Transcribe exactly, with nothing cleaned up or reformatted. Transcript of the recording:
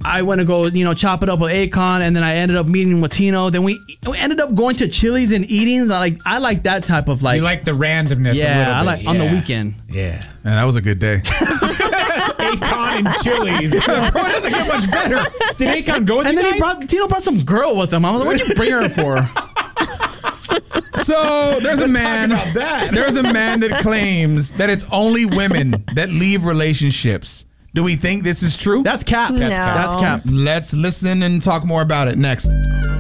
I went to go, you know, chop it up with Akon, and then I ended up meeting with Tino. Then we, we ended up going to Chili's and eating. I like I like that type of like. You like the randomness. Yeah, a little I bit. like yeah. on the weekend. Yeah, and that was a good day. Akon and Chili's. Bro, it doesn't get much better. Did Akon go with and you then guys? he brought Tino brought some girl with him. I was like, what'd you bring her for? So there's Let's a man. talk about that. There's a man that claims that it's only women that leave relationships. Do we think this is true? That's cap. That's No. cap. That's cap. Let's listen and talk more about it next.